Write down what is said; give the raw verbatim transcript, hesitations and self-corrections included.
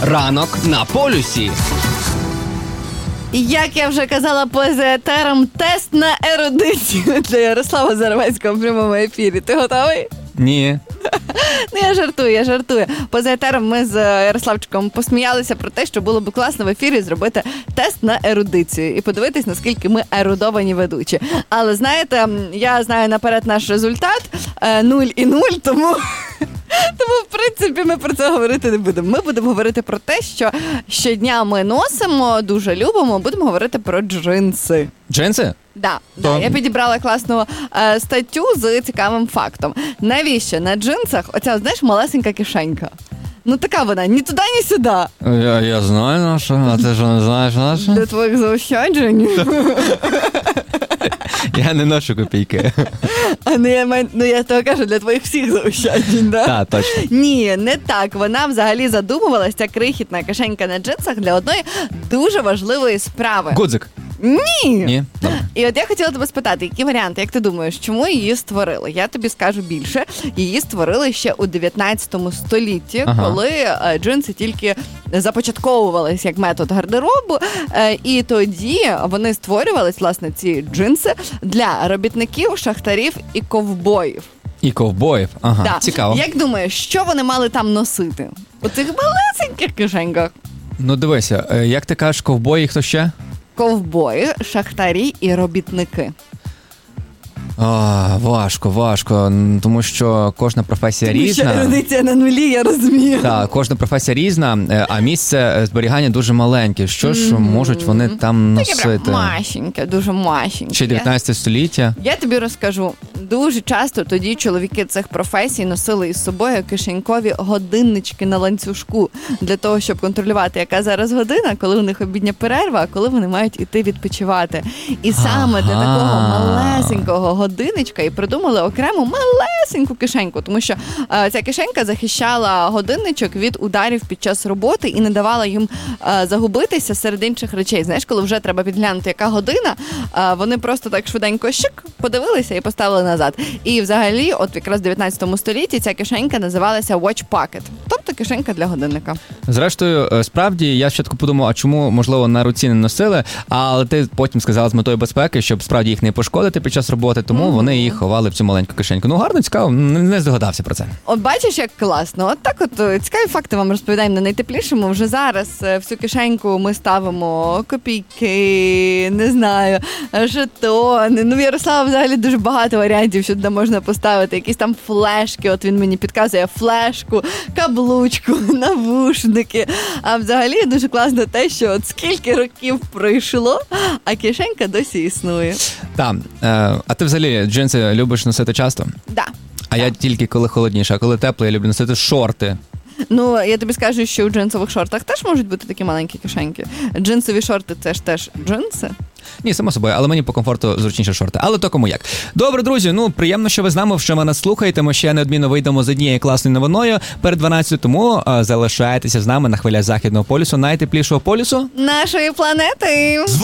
Ранок на полюсі. Як я вже казала поза етером, тест на ерудицію для Ярослава Зарвецького в прямому ефірі. Ти готовий? Ні. Ну, я жартую, я жартую. Поза етером ми з Ярославчиком посміялися про те, що було б класно в ефірі зробити тест на ерудицію і подивитись, наскільки ми ерудовані ведучі. Але, знаєте, я знаю наперед наш результат – нуль і нуль, тому... Тому, в принципі, ми про це говорити не будемо. Ми будемо говорити про те, що щодня ми носимо, дуже любимо, будемо говорити про джинси. Джинси? Да, То... да, я підібрала класну е, статтю з цікавим фактом. Навіщо на джинсах оця, знаєш, малесенька кишенька? Ну така вона, ні туди, ні сюди. Я, я знаю наша, а ти що не знаєш наша? Для твоїх заощаджень. Я не ношу копійки. А не я маю, ну я того кажу, для твоїх всіх заощаджень, да? Так, точно. Ні, не так. Вона взагалі задумувалася, ця крихітна кишенька на джинсах, для одної дуже важливої справи. Гудзик. Ні. Ні? Добре. І от я хотіла тебе спитати, які варіанти, як ти думаєш, чому її створили? Я тобі скажу більше. Її створили ще у дев'ятнадцятому столітті, ага. коли е, джинси тільки започатковувалися як метод гардеробу. Е, і тоді вони створювались, власне, ці джинси для робітників, шахтарів і ковбоїв. І ковбоїв? Ага, да. Цікаво. Як думаєш, що вони мали там носити? У цих малесеньких кишеньках. Ну, дивися, як ти кажеш, ковбої, хто ще? Ковбої, шахтарі і робітники. А, важко, важко, тому що кожна професія Тому різна. Тому що ерудиція на нулі, я розумію. Так, кожна професія різна, а місце зберігання дуже маленьке. Що ж mm-hmm. можуть вони там носити? Таке масеньке, дуже масеньке. Ще дев'ятнадцяте століття. Я тобі розкажу. Дуже часто тоді чоловіки цих професій носили із собою кишенькові годиннички на ланцюжку для того, щоб контролювати, яка зараз година, коли у них обідня перерва, а коли вони мають іти відпочивати. І саме ага. для такого малесенького годинничка і придумали окрему малесеньку кишеньку, тому що е, ця кишенька захищала годинничок від ударів під час роботи і не давала їм е, загубитися серед інших речей. Знаєш, коли вже треба підглянути, яка година, е, вони просто так швиденько щик, подивилися і поставили назад. І взагалі, от якраз в дев'ятнадцятому столітті ця кишенька називалася watch pocket, тобто кишенька для годинника. Зрештою, справді, я спочатку подумав, а чому, можливо, на руці не носили, але ти потім сказала з метою безпеки, щоб справді їх не пошкодити під час роботи, тому mm-hmm. вони їх ховали в цю маленьку кишеньку. Ну, гарно, цікаво, не здогадався про це. От бачиш, як класно. От так от цікаві факти вам розповідаємо на найтеплішому. Вже зараз в цю кишеньку ми ставимо копійки, не знаю, жетони. Ну, в Ярослава взагалі дуже багато варіантів, що туди можна поставити. Якісь там флешки, от він мені підказує флешку, каблучку, навушники. А взагалі дуже класно те, що от скільки років пройшло, а кишенька досі існує. Так, е, а ти взагалі джинси любиш носити часто? Да. А да. я тільки коли холодніше, а коли тепло, я люблю носити шорти. Ну, я тобі скажу, що у джинсових шортах теж можуть бути такі маленькі кишеньки. Джинсові шорти – це ж теж джинси. Ні, само собою, але мені по комфорту зручніше шорти. Але то кому як. Добре, друзі, ну, приємно, що ви з нами, що ви нас слухаєте. Ми ще неодмінно вийдемо з однією класною новиною перед дванадцятою, тому а, залишайтеся з нами на хвилях Західного полюсу, найтеплішого полюсу нашої планети.